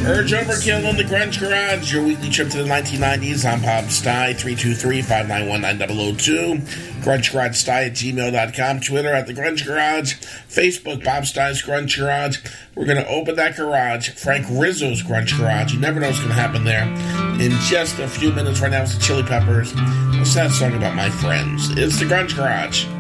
Urge Overkill in the Grunge Garage, your weekly trip to the 1990s. I'm Bob Stye, 323-591-9002. GrungeGarageStye@gmail.com. Twitter at The Grunge Garage. Facebook, Bob Stye's Grunge Garage. We're going to open that garage, Frank Rizzo's Grunge Garage. You never know what's going to happen there. In just a few minutes, right now, it's the Chili Peppers. A sad song about my friends. It's The Grunge Garage.